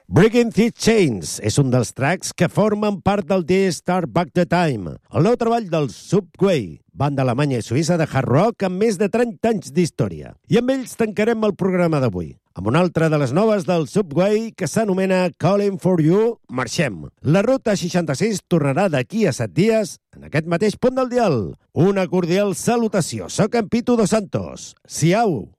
Breaking These Chains és un dels tracks que formen part del disc Start Back the Time, el nou treball del Subway, banda alemanya i suïssa de hard rock amb més de 30 anys d'història. I amb ells tancarem el programa d'avui, amb una altra de les noves del Subway que s'anomena Calling for You. Marxem. La Ruta 66 tornarà d'aquí a 7 dies en aquest mateix punt del dial. Una cordial salutació. Soc en Pitu Dos Santos. Siau!